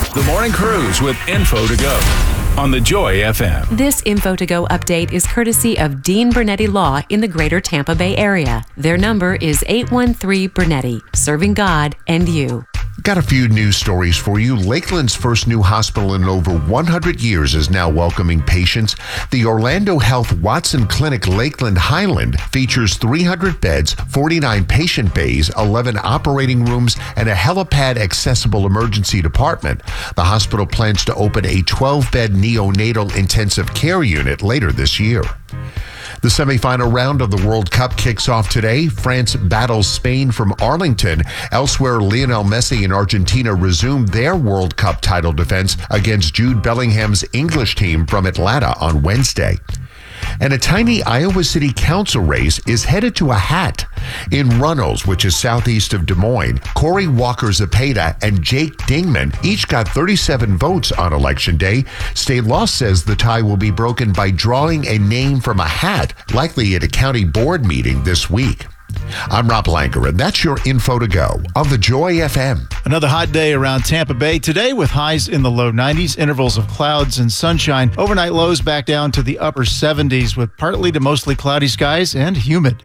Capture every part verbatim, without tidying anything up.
The Morning Cruise with Info to Go on the Joy F M. This Info to Go update is courtesy of Dean Bernetti Law in the greater Tampa Bay area. Their number is eight one three Bernetti, serving God and you. Got a few news stories for you. Lakeland's first new hospital in over one hundred years is now welcoming patients. The Orlando Health Watson Clinic Lakeland Highland features three hundred beds, forty-nine patient bays, eleven operating rooms, and a helipad accessible emergency department. The hospital plans to open a twelve-bed neonatal intensive care unit later this year. The semifinal round of the World Cup kicks off today. France battles Spain from Arlington. Elsewhere, Lionel Messi and Argentina resume their World Cup title defense against Jude Bellingham's English team from Atlanta on Wednesday. And a tiny Iowa City Council race is headed to a hat. In Runnels, which is southeast of Des Moines, Corey Walker-Zepeda and Jake Dingman each got thirty-seven votes on Election Day. State law says the tie will be broken by drawing a name from a hat, likely at a county board meeting this week. I'm Rob Langer, and that's your Info to Go on the Joy F M. Another hot day around Tampa Bay today with highs in the low nineties, intervals of clouds and sunshine. Overnight lows back down to the upper seventies with partly to mostly cloudy skies and humid.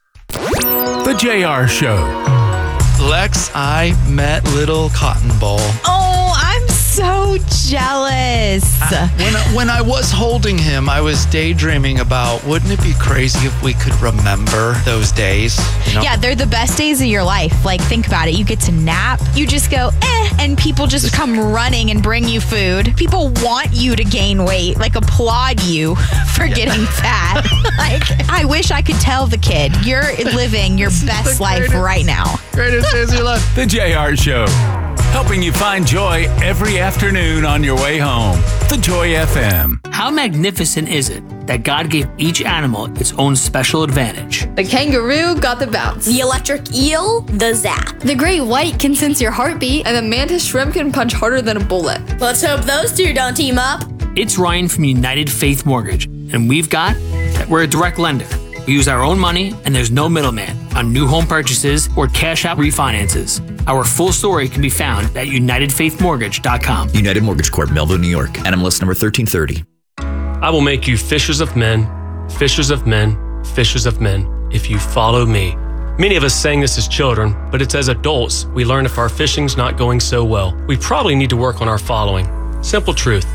The J R Show. Lex, I met little Cotton Ball. Oh, I'm so jealous. I, when, I, when I was holding him, I was daydreaming about, wouldn't it be crazy if we could remember those days? You know? Yeah, they're the best days of your life. Like, think about it. You get to nap. You just go, eh, and people just come running and bring you food. People want you to gain weight, like applaud you for yeah. getting fat. Like, I wish I could tell the kid, you're living your best life right now. Greatest days of your life. The J R Show, helping you find joy every afternoon on your way home. The Joy F M. How magnificent is it that God gave each animal its own special advantage? The kangaroo got the bounce. The electric eel, the zap. The great white can sense your heartbeat. And the mantis shrimp can punch harder than a bullet. Let's hope those two don't team up. It's Ryan from United Faith Mortgage, and we've got that we're a direct lender. We use our own money, and there's no middleman on new home purchases or cash out refinances. Our full story can be found at united faith mortgage dot com. United Mortgage Corp, Melville, New York. N M L S number thirteen thirty. I will make you fishers of men, fishers of men, fishers of men, if you follow me. Many of us sang this as children, but it's as adults we learn if our fishing's not going so well. We probably need to work on our following. Simple truth.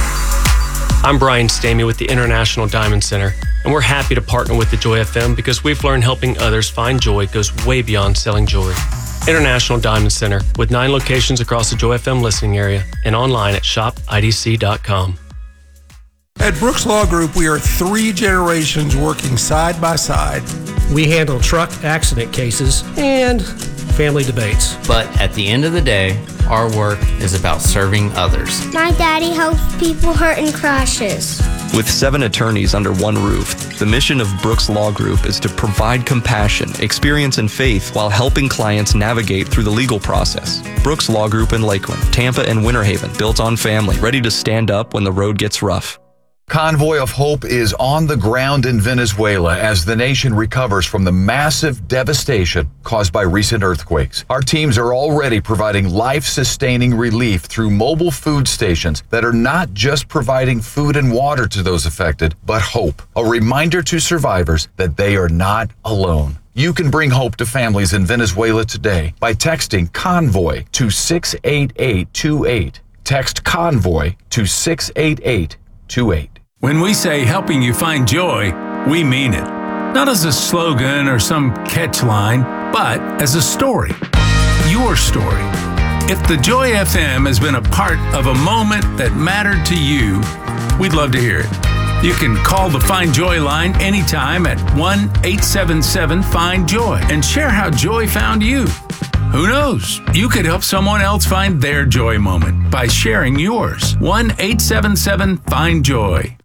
I'm Brian Stamey with the International Diamond Center, and we're happy to partner with the Joy F M because we've learned helping others find joy goes way beyond selling jewelry. International Diamond Center, with nine locations across the Joy F M listening area and online at shop I D C dot com. At Brooks Law Group, we are three generations working side by side. We handle truck accident cases and family debates. But at the end of the day, our work is about serving others. My daddy helps people hurt in crashes. With seven attorneys under one roof, the mission of Brooks Law Group is to provide compassion, experience, and faith while helping clients navigate through the legal process. Brooks Law Group in Lakeland, Tampa, and Winter Haven, built on family, ready to stand up when the road gets rough. Convoy of Hope is on the ground in Venezuela as the nation recovers from the massive devastation caused by recent earthquakes. Our teams are already providing life-sustaining relief through mobile food stations that are not just providing food and water to those affected, but hope, a reminder to survivors that they are not alone. You can bring hope to families in Venezuela today by texting Convoy to six eight eight two eight. Text Convoy to six eight eight two eight. When we say helping you find joy, we mean it. Not as a slogan or some catch line, but as a story. Your story. If the Joy F M has been a part of a moment that mattered to you, we'd love to hear it. You can call the Find Joy line anytime at one eight seven seven find joy and share how joy found you. Who knows? You could help someone else find their joy moment by sharing yours. one eight seven seven find joy.